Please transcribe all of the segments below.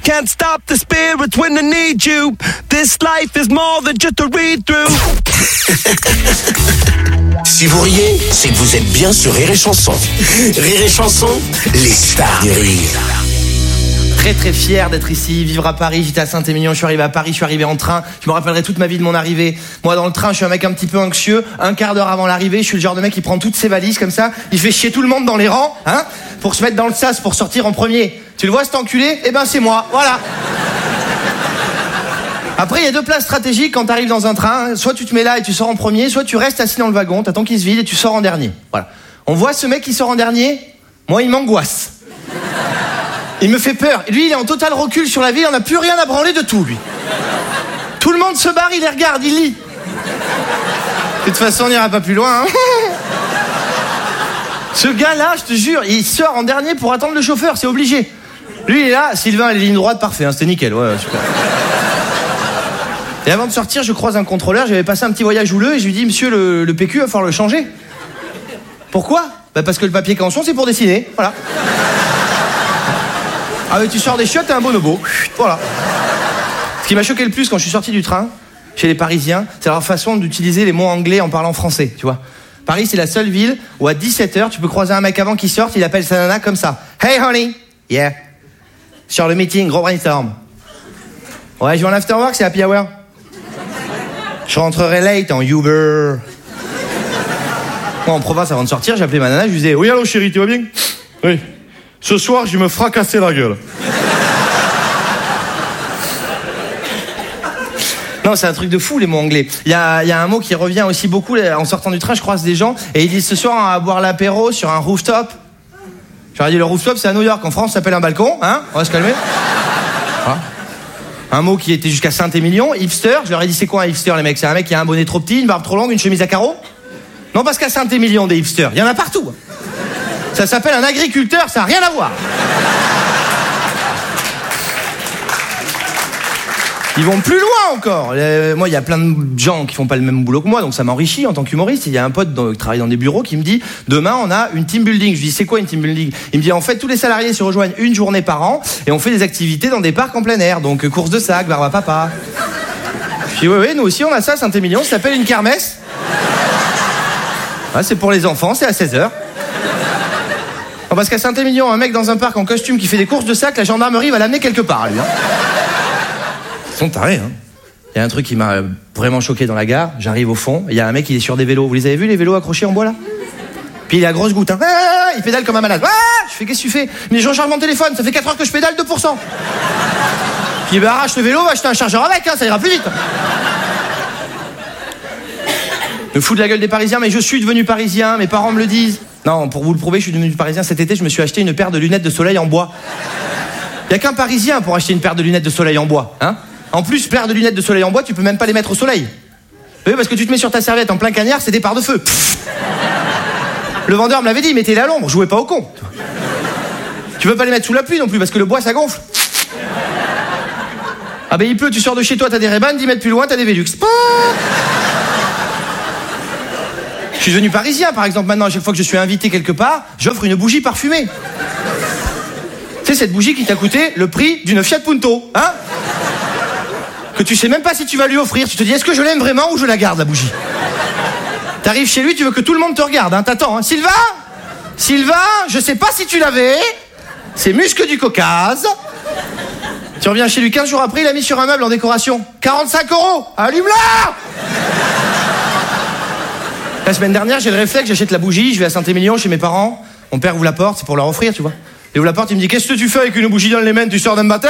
Can't stop the spirit when I need you. This life is more than just a read-through. Si vous riez, c'est que vous êtes bien sur Rire et Chanson. Rire et Chanson, les stars du rire. Très très fier d'être ici, vivre à Paris. J'étais à Saint-Émilion, je suis arrivé à Paris, je suis arrivé en train. Je me rappellerai toute ma vie de mon arrivée. Moi dans le train, je suis un mec un petit peu anxieux. Un quart d'heure avant l'arrivée, je suis le genre de mec qui prend toutes ses valises comme ça. Il fait chier tout le monde dans les rangs, hein, pour se mettre dans le sas, pour sortir en premier. Tu le vois cet enculé ? Eh ben c'est moi, voilà. Après, il y a deux places stratégiques quand t'arrives dans un train. Soit tu te mets là et tu sors en premier, soit tu restes assis dans le wagon, t'attends qu'il se vide et tu sors en dernier. Voilà. On voit ce mec qui sort en dernier, moi il m'angoisse. Il me fait peur. Lui, il est en total recul sur la vie, il en a plus rien à branler de tout, lui. Tout le monde se barre, il les regarde, il lit. De toute façon, on n'ira pas plus loin, hein. Ce gars-là, je te jure, il sort en dernier pour attendre le chauffeur, c'est obligé. Lui, il est là, Sylvain, les lignes droites, parfait, hein, c'était nickel, ouais, super. Et avant de sortir, je croise un contrôleur, j'avais passé un petit voyage houleux et je lui dis, monsieur, le PQ, il va falloir le changer. Pourquoi ? Bah parce que le papier canson, c'est pour dessiner, voilà. Ah mais tu sors des chiottes, t'es un bonobo. Voilà. Ce qui m'a choqué le plus quand je suis sorti du train, chez les Parisiens, c'est leur façon d'utiliser les mots anglais en parlant français, tu vois. Paris, c'est la seule ville où à 17h, tu peux croiser un mec avant qu'il sorte, il appelle sa nana comme ça. Hey honey, yeah. Sur le meeting, gros brainstorm. Ouais, je vais en afterwork, c'est happy hour. Je rentrerai late en Uber. Moi, en province, avant de sortir, j'appelais ma nana, je lui disais, oui, allô chérie, tu vas bien ? Oui. Ce soir, je vais me fracasser la gueule. Non, c'est un truc de fou, les mots anglais. Il y a un mot qui revient aussi beaucoup. En sortant du train, je croise des gens et ils disent ce soir, on va boire l'apéro sur un rooftop. J'aurais dit, le rooftop, c'est à New York. En France, ça s'appelle un balcon. Hein, on va se calmer. Voilà. Un mot qui était jusqu'à Saint-Émilion, hipster. Je leur ai dit, c'est quoi un hipster, les mecs ? C'est un mec qui a un bonnet trop petit, une barbe trop longue, une chemise à carreaux ? Non, parce qu'à Saint-Émilion, des hipsters, il y en a partout. Ça s'appelle un agriculteur, ça n'a rien à voir. Ils vont plus loin encore. Moi, il y a plein de gens qui font pas le même boulot que moi, donc ça m'enrichit en tant qu'humoriste. Il y a un pote qui travaille dans des bureaux qui me dit, demain, on a une team building. Je lui dis, c'est quoi une team building ? Il me dit, en fait, tous les salariés se rejoignent une journée par an et on fait des activités dans des parcs en plein air. Donc, course de sac, barbe à papa. Je dis, oui, nous aussi, on a ça à Saint-Émilion, ça s'appelle une kermesse. Ah, c'est pour les enfants, c'est à 16h. Non, parce qu'à Saint-Émilion, un mec dans un parc en costume qui fait des courses de sac, la gendarmerie va l'amener quelque part, lui. Hein. Ils sont tarés, hein. Il y a un truc qui m'a vraiment choqué dans la gare. J'arrive au fond, il y a un mec, il est sur des vélos. Vous les avez vus, les vélos accrochés en bois, là ? Puis il a grosse goutte, hein. Il pédale comme un malade. Je fais, qu'est-ce que tu fais ? Mais je recharge mon téléphone, ça fait 4 heures que je pédale 2%. Puis bah, arrache le vélo, va acheter un chargeur avec, hein, ça ira plus vite. Me fous de la gueule des Parisiens, mais je suis devenu Parisien, mes parents me le disent. Non, pour vous le prouver, je suis devenu Parisien. Cet été, je me suis acheté une paire de lunettes de soleil en bois. Il y a qu'un Parisien pour acheter une paire de lunettes de soleil en bois, hein. En plus, paire de lunettes de soleil en bois, tu peux même pas les mettre au soleil. Oui, parce que tu te mets sur ta serviette en plein cagnard, c'est des parts de feu. Le vendeur me l'avait dit, mettez-les à l'ombre, jouez pas au con. Tu peux pas les mettre sous la pluie non plus, parce que le bois, ça gonfle. Ah ben il pleut, tu sors de chez toi, t'as des Ray-Ban, 10 mètres plus loin, t'as des Velux. Je suis devenu Parisien, par exemple. Maintenant, à chaque fois que je suis invité quelque part, j'offre une bougie parfumée. Tu sais, cette bougie qui t'a coûté le prix d'une Fiat Punto, hein ? Que tu sais même pas si tu vas lui offrir. Tu te dis, est-ce que je l'aime vraiment ou je la garde, la bougie ? T'arrives chez lui, tu veux que tout le monde te regarde, hein ? T'attends, hein ? Sylvain, je sais pas si tu l'avais. C'est Musque du Caucase. Tu reviens chez lui 15 jours après, il a mis sur un meuble en décoration. 45 €. Allume-la ! La semaine dernière, j'ai le réflexe, j'achète la bougie, je vais à Saint-Émilion chez mes parents. Mon père ouvre la porte, c'est pour leur offrir, tu vois. Il ouvre la porte, il me dit, qu'est-ce que tu fais avec une bougie dans les mains, tu sors d'un baptême ?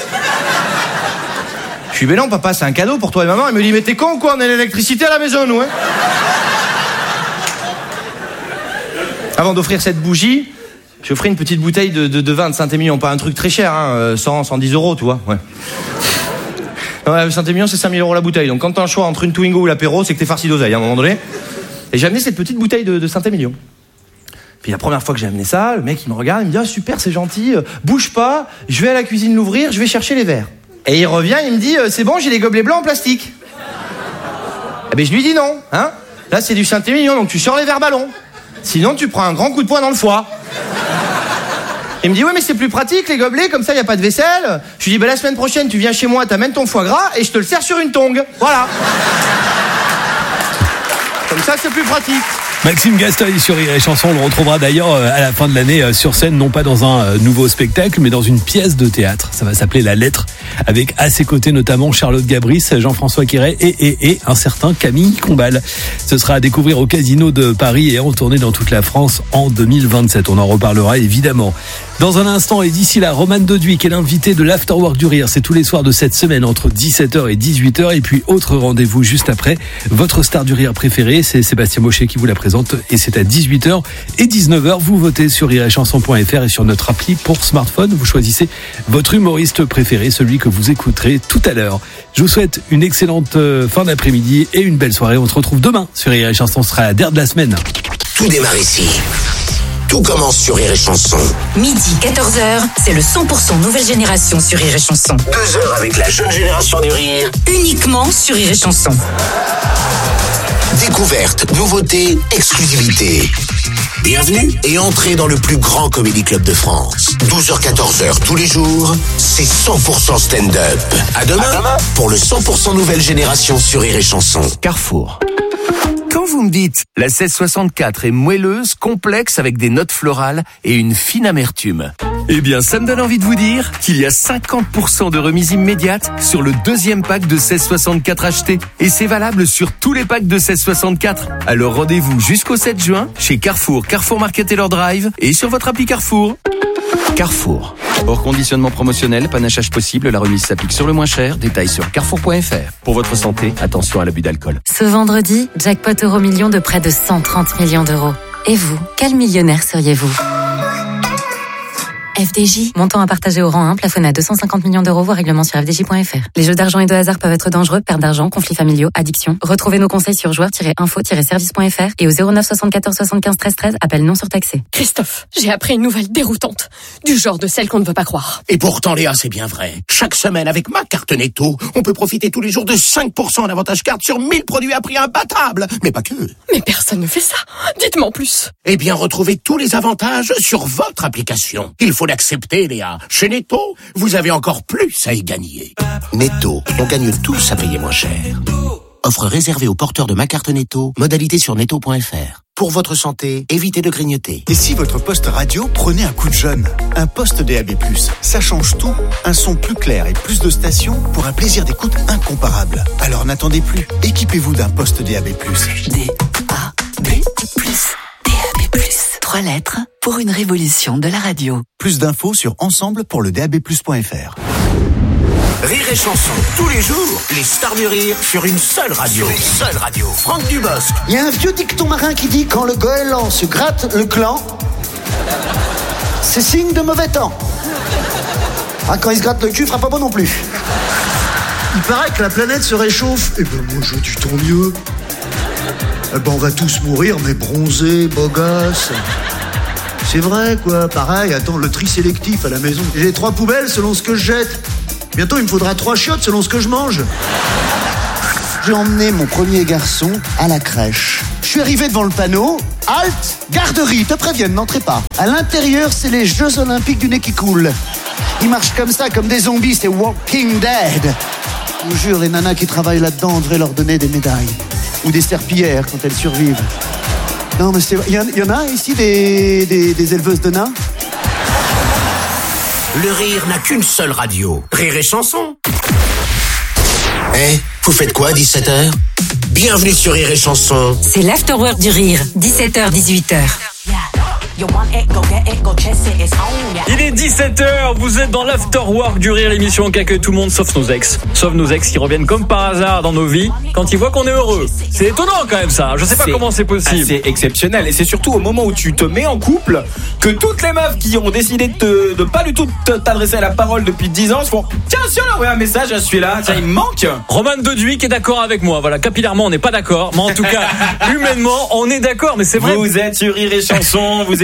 Je suis, mais non, papa, c'est un cadeau pour toi et maman. Il me dit, mais t'es con ou quoi ? On a l'électricité à la maison, nous, hein. Avant d'offrir cette bougie, j'ai offert une petite bouteille de vin de Saint-Émilion. Pas un truc très cher, hein, 110 €, tu vois, ouais. Ouais, Saint-Émilion, c'est 5 000 € la bouteille. Donc quand t'as un choix entre une Twingo ou l'apéro, c'est que t'es farci d'oseille, à un moment donné. Et j'ai amené cette petite bouteille de Saint-Émilion. Puis la première fois que j'ai amené ça, le mec, il me regarde, il me dit, ah, super, c'est gentil, bouge pas, je vais à la cuisine l'ouvrir, je vais chercher les verres. Et il revient, il me dit, c'est bon, j'ai les gobelets blancs en plastique. Eh ben, je lui dis non, hein. Là, c'est du Saint-Émilion, donc tu sors les verres ballons. Sinon, tu prends un grand coup de poing dans le foie. Il me dit, ouais, mais c'est plus pratique, les gobelets, comme ça, il n'y a pas de vaisselle. Je lui dis, bah, la semaine prochaine, tu viens chez moi, t'amènes ton foie gras et je te le sers sur une tongue. Voilà. Comme ça, c'est plus pratique. Maxime Gasteuil sur Rire et Chanson, on le retrouvera d'ailleurs à la fin de l'année sur scène, non pas dans un nouveau spectacle, mais dans une pièce de théâtre. Ça va s'appeler La Lettre, avec à ses côtés notamment Charlotte Gabris, Jean-François Quéret et un certain Camille Combal. Ce sera à découvrir au Casino de Paris et en tournée dans toute la France en 2027. On en reparlera évidemment dans un instant. Et d'ici là, Romane Doduy, qui est l'invité de l'Afterwork du Rire. C'est tous les soirs de cette semaine entre 17h et 18h. Et puis autre rendez-vous juste après. Votre star du rire préférée, c'est Sébastien Mochet qui vous la présente. Et c'est à 18h et 19h. Vous votez sur rirechanson.fr et sur notre appli pour smartphone. Vous choisissez votre humoriste préféré, celui que vous écouterez tout à l'heure. Je vous souhaite une excellente fin d'après-midi et une belle soirée. On se retrouve demain sur Rire et Chanson. Ce sera la dernière de la semaine. Tout démarre ici. Tout commence sur Rire et Chanson. Midi, 14h, c'est le 100% nouvelle génération sur Rire et Chanson. 2 heures avec la jeune génération du rire. Uniquement sur Rire et Chanson. Découverte, nouveauté, exclusivité. Bienvenue et entrez dans le plus grand comédie club de France. 12h-14h tous les jours, c'est 100% stand-up. À demain pour le 100% nouvelle génération sur Rire et Chanson. Carrefour. Quand vous me dites la 1664 est moelleuse, complexe avec des notes florales et une fine amertume, eh bien ça me donne envie de vous dire qu'il y a 50% de remise immédiate sur le deuxième pack de 1664 acheté. Et c'est valable sur tous les packs de 1664. Alors rendez-vous jusqu'au 7 juin chez Carrefour, Carrefour Market Taylor Drive et sur votre appli Carrefour. Carrefour. Hors conditionnement promotionnel, panachage possible, la remise s'applique sur le moins cher. Détails sur carrefour.fr. Pour votre santé, attention à l'abus d'alcool. Ce vendredi, jackpot Euro-Million de près de 130 millions d'euros. Et vous, quel millionnaire seriez-vous ? FDJ, montant à partager au rang 1, plafonné à 250 millions d'euros, voire règlement sur fdj.fr. Les jeux d'argent et de hasard peuvent être dangereux, perte d'argent, conflits familiaux, addiction. Retrouvez nos conseils sur joueurs-info-service.fr et au 09 74 75 13 13, appel non surtaxé. Christophe, j'ai appris une nouvelle déroutante, du genre de celle qu'on ne veut pas croire. Et pourtant Léa, c'est bien vrai. Chaque semaine avec ma carte Netto, on peut profiter tous les jours de 5% d'avantage carte sur 1000 produits à prix imbattable. Mais pas que. Mais personne ne fait ça. Dites-moi en plus. Eh bien, retrouvez tous les avantages sur votre application. Il faut l'accepter, Léa. Chez Netto, vous avez encore plus à y gagner. Netto, on gagne tous à payer moins cher. Offre réservée aux porteurs de ma carte Netto. Modalité sur netto.fr. Pour votre santé, évitez de grignoter. Et si votre poste radio prenait un coup de jeune ? Un poste DAB+, ça change tout. Un son plus clair et plus de stations pour un plaisir d'écoute incomparable. Alors n'attendez plus. Équipez-vous d'un poste DAB+. DAB+. 3 lettres pour une révolution de la radio. Plus d'infos sur ensemble-pour-le-DAB+.fr. Rire et Chanson, tous les jours, les stars du rire sur une seule radio. Franck Dubosc. Il y a un vieux dicton marin qui dit quand le goéland se gratte le clan, c'est signe de mauvais temps. Ah, quand il se gratte le cul, il fera pas bon non plus. Il paraît que la planète se réchauffe. Eh ben moi je dis tant mieux. Eh ben on va tous mourir, mais bronzés, beaux gosses. C'est vrai quoi, pareil, attends, le tri sélectif à la maison. J'ai 3 poubelles selon ce que je jette. Bientôt il me faudra 3 chiottes selon ce que je mange. J'ai emmené mon premier garçon à la crèche. Je suis arrivé devant le panneau. Halte, garderie, te préviennent, n'entrez pas. À l'intérieur, c'est les Jeux Olympiques du nez qui coule. Ils marchent comme ça, comme des zombies, c'est Walking Dead. Je vous jure, les nanas qui travaillent là-dedans, on devrait leur donner des médailles. Ou des serpillères quand elles survivent. Non, mais il y en a ici des éleveuses de nains ? Le rire n'a qu'une seule radio. Rire et Chanson. Vous faites quoi à 17h ? Bienvenue sur Rire et Chanson. C'est l'Afterwork du Rire, 17h-18h. Il est 17h, vous êtes dans l'Afterwork du Rire, l'émission qui accueille tout le monde sauf nos ex. Sauf nos ex qui reviennent comme par hasard dans nos vies quand ils voient qu'on est heureux. C'est étonnant quand même ça, je sais pas comment c'est possible. C'est exceptionnel et c'est surtout au moment où tu te mets en couple que toutes les meufs qui ont décidé de pas du tout t'adresser à la parole depuis 10 ans se font tiens, si on a envoyé un message à celui-là, tiens, il me manque. Romane Doduy qui est d'accord avec moi, voilà, capillairement on n'est pas d'accord, mais en tout cas humainement on est d'accord, mais c'est vrai. Vous êtes sur Rire et Chanson, vous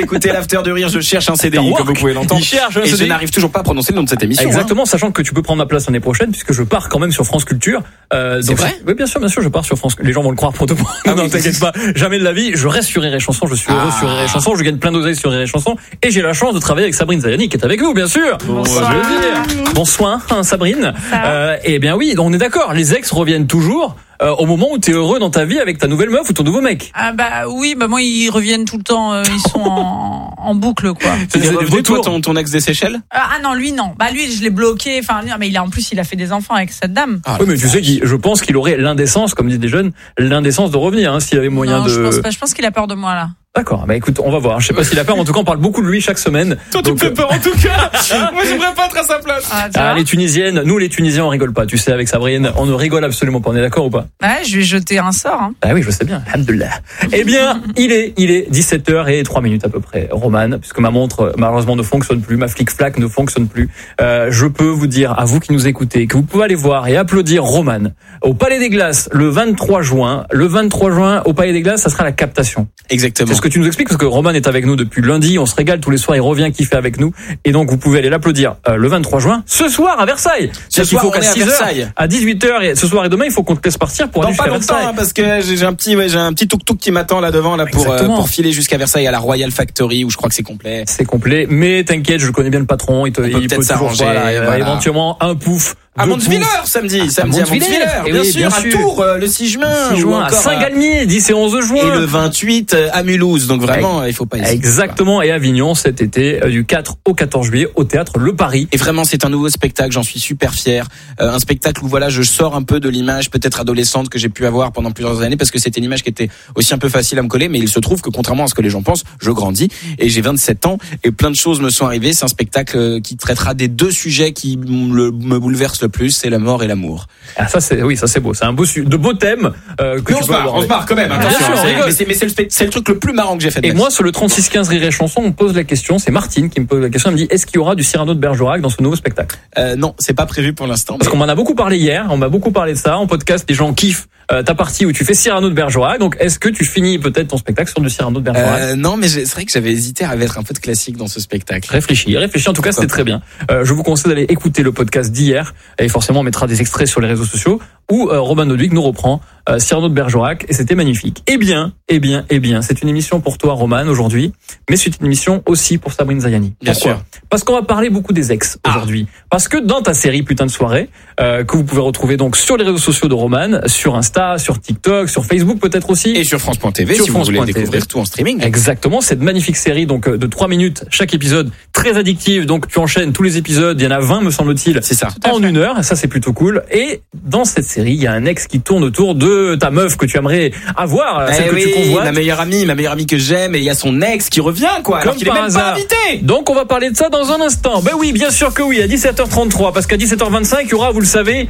écoutez l'After de Rire, je cherche un CDI, comme vous pouvez l'entendre. Il cherche un et CDI. je n'arrive toujours pas à prononcer le nom de cette émission. Exactement, sachant que tu peux prendre ma place l'année prochaine, puisque je pars quand même sur France Culture. C'est vrai? Oui, bien sûr, je pars sur France. Les gens vont le croire pour de bon. Non, t'inquiète pas, jamais de la vie. Je reste sur Rire et Chanson, je suis heureux sur Rire et Chanson, je gagne plein d'oseilles sur Rire et Chanson, et j'ai la chance de travailler avec Sabrine Zayani, qui est avec nous, bien sûr. Bonsoir. Je veux dire. Bonsoir, Sabrine. Eh bien oui, on est d'accord, les ex reviennent toujours. Au moment où t'es heureux dans ta vie avec ta nouvelle meuf ou ton nouveau mec. Ah bah oui, bah moi ils reviennent tout le temps, ils sont en boucle quoi. Il est revenu toi ton ex des Seychelles? Ah non, lui non. Bah lui je l'ai bloqué, enfin mais il a fait des enfants avec cette dame. Oui, mais tu sais je pense qu'il aurait l'indécence, comme disent des jeunes, l'indécence de revenir s'il avait moyen non, de. Je pense pas, je pense qu'il a peur de moi là. D'accord, bah écoute, on va voir. Je sais pas s'il a peur, mais en tout cas, on parle beaucoup de lui chaque semaine. Toi, tu me fais peur en tout cas. Moi, j'aimerais pas être à sa place. Les Tunisiennes, nous les Tunisiens, on rigole pas. Tu sais, avec Sabrine, on ne rigole absolument pas. On est d'accord ou pas? Ouais, je vais jeter un sort. Hein. Ah oui, je sais bien. Alhamdoulilah. Eh bien, il est 17h03 à peu près, Roman, puisque ma montre malheureusement ne fonctionne plus, ma flic-flac ne fonctionne plus. Je peux vous dire, à vous qui nous écoutez, que vous pouvez aller voir et applaudir Roman au Palais des Glaces le 23 juin. Le 23 juin, au Palais des Glaces, ça sera la captation. Exactement. C'est ce que tu nous expliques, parce que Roman est avec nous depuis lundi, on se régale tous les soirs, il revient kiffer avec nous, et donc vous pouvez aller l'applaudir le 23 juin, ce soir à Versailles. Ce soir, on est à Versailles. À 18h, et ce soir et demain, il faut qu'on te laisse partir pour aller jusqu'à Versailles. Hein, parce que j'ai un petit tuk-tuk qui m'attend là devant là pour filer jusqu'à Versailles à la Royal Factory où je crois que c'est complet. C'est complet, mais t'inquiète, je connais bien le patron, il peut toujours s'arranger, éventuellement un pouf. À Montviller samedi à Montviller, bien sûr, à Tours le 6 juin, à Saint-Galmier, 10 et 11 juin. Et le 28 à Mulhouse, donc vraiment, il faut pas hésiter. Exactement, et Avignon cet été, du 4 au 14 juillet, au théâtre Le Paris. Et vraiment, c'est un nouveau spectacle, j'en suis super fier. Un spectacle où voilà, je sors un peu de l'image peut-être adolescente que j'ai pu avoir pendant plusieurs années, parce que c'était une image qui était aussi un peu facile à me coller, mais il se trouve que contrairement à ce que les gens pensent, je grandis, et j'ai 27 ans, et plein de choses me sont arrivées. C'est un spectacle qui traitera des deux sujets qui me bouleversent le plus, c'est la mort et l'amour. Ah ça c'est beau, c'est un de beaux thèmes que tu peux avoir. On se marre quand même, attention. Mais c'est le truc le plus marrant que j'ai fait. Et moi sur le 3615 Rire et Chanson, on me pose la question, c'est Martine qui me pose la question, elle me dit est-ce qu'il y aura du Cyrano de Bergerac dans ce nouveau spectacle? Non, c'est pas prévu pour l'instant. Parce qu'on m'en a beaucoup parlé hier, on m'a beaucoup parlé de ça en podcast, les gens kiffent ta partie où tu fais Cyrano de Bergerac. Donc est-ce que tu finis peut-être ton spectacle sur du Cyrano de Bergerac? Non, mais c'est vrai que j'avais hésité à mettre un peu de classique dans ce spectacle. Réfléchis. En tout cas, c'était très bien. Je vous conseille d'aller écouter le podcast d'hier et forcément on mettra des extraits sur les réseaux sociaux où Roman Dodwick nous reprend Cyrano de Bergerac et c'était magnifique. Eh bien, c'est une émission pour toi, Roman, aujourd'hui, mais c'est une émission aussi pour Sabrine Zayani. Bien sûr. Parce qu'on va parler beaucoup des ex aujourd'hui. Parce que dans ta série Putain de soirée, que vous pouvez retrouver donc sur les réseaux sociaux de Roman, sur Insta, sur TikTok, sur Facebook peut-être aussi. Et sur France.tv si vous voulez découvrir tout en streaming. Exactement, cette magnifique série donc de 3 minutes chaque épisode, très addictive, donc tu enchaînes tous les épisodes, il y en a 20 me semble-t-il. C'est ça. En 1 heure, ça c'est plutôt cool. Et dans cette série, il y a un ex qui tourne autour de ta meuf que tu aimerais avoir, celle que tu convoites. Ma meilleure amie que j'aime, et il y a son ex qui revient quoi, alors qu'il est même pas invité. Donc on va parler de ça dans un instant. Ben oui, bien sûr que oui, à 17h33, parce qu'à 17h25, il y aura, vous le savez,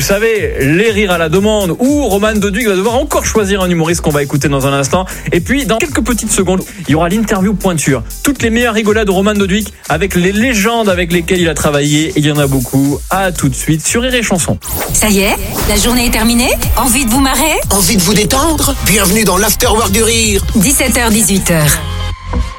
les rires à la demande, où Roman Dodwick va devoir encore choisir un humoriste qu'on va écouter dans un instant. Et puis, dans quelques petites secondes, il y aura l'interview pointure. Toutes les meilleures rigolades de Roman Dodwick avec les légendes avec lesquelles il a travaillé. Et il y en a beaucoup. À tout de suite sur Rire et Chanson. Ça y est, la journée est terminée? Envie de vous marrer? Envie de vous détendre? Bienvenue dans l'After Work du Rire. 17h-18h.